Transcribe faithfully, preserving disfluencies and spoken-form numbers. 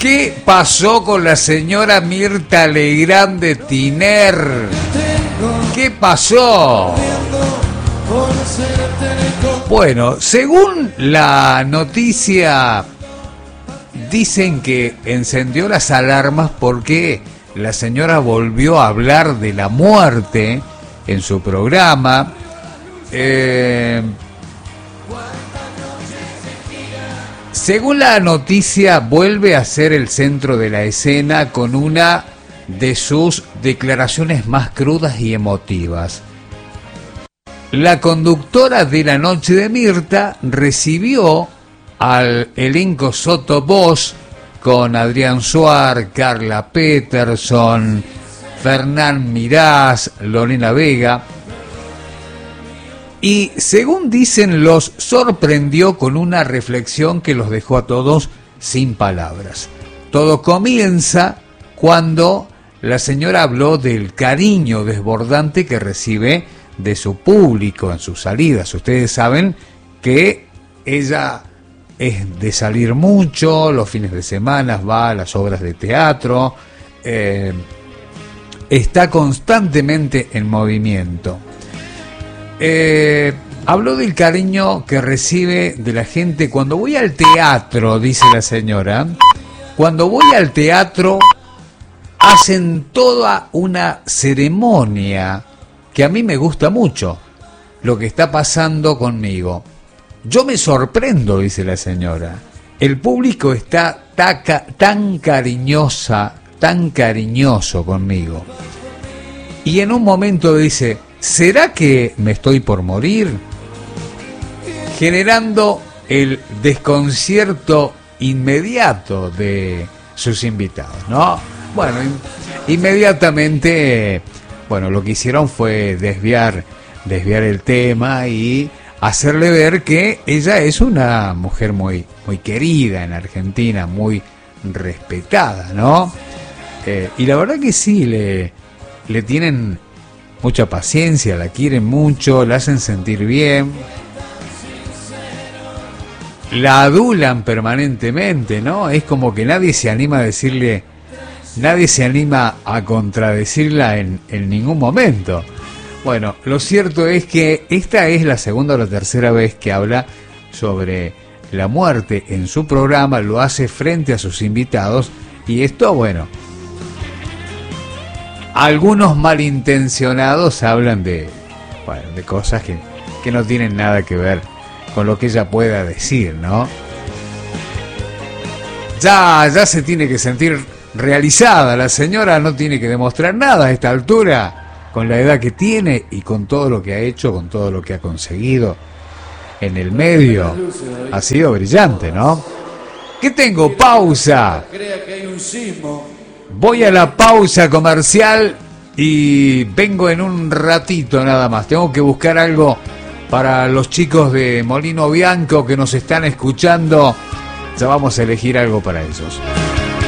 ¿Qué pasó con la señora Mirta Legrand de Tiner? ¿Qué pasó? Bueno, según la noticia, dicen que encendió las alarmas porque la señora volvió a hablar de la muerte en su programa. Eh, según la noticia, vuelve a ser el centro de la escena con una de sus declaraciones más crudas y emotivas. La conductora de La Noche de Mirta recibió al elenco Soto Boss con Adrián Suar, Carla Peterson, Fernán Mirás, Lorena Vega, y según dicen los sorprendió con una reflexión que los dejó a todos sin palabras. Todo comienza cuando la señora habló del cariño desbordante que recibe de su público en sus salidas. Ustedes saben que ella es de salir mucho, los fines de semana va a las obras de teatro, eh, está constantemente en movimiento. Eh, habló del cariño que recibe de la gente. Cuando voy al teatro, dice la señora, cuando voy al teatro hacen toda una ceremonia que a mí me gusta mucho, lo que está pasando conmigo. Yo me sorprendo, dice la señora. El público está taca, tan cariñosa, tan cariñoso conmigo. Y en un momento dice, ¿será que me estoy por morir? Generando el desconcierto inmediato de sus invitados, ¿no? Bueno, inmediatamente, bueno, lo que hicieron fue desviar, desviar el tema y hacerle ver que ella es una mujer muy, muy querida en Argentina, muy respetada, ¿no? Eh, y la verdad que sí, le, le tienen mucha paciencia, la quieren mucho, la hacen sentir bien, la adulan permanentemente, ¿no? Es como que nadie se anima a decirle, nadie se anima a contradecirla en, en ningún momento. Bueno, lo cierto es que esta es la segunda o la tercera vez que habla sobre la muerte en su programa, lo hace frente a sus invitados, y esto, bueno, algunos malintencionados hablan de, bueno, de cosas que, que no tienen nada que ver con lo que ella pueda decir, ¿no? Ya, ya se tiene que sentir realizada, la señora no tiene que demostrar nada a esta altura, con la edad que tiene y con todo lo que ha hecho, con todo lo que ha conseguido en el medio. Ha sido brillante, ¿no? ¿Qué tengo? Pausa. Voy a la pausa comercial y vengo en un ratito nada más. Tengo que buscar algo para los chicos de Molino Bianco que nos están escuchando. Ya vamos a elegir algo para ellos.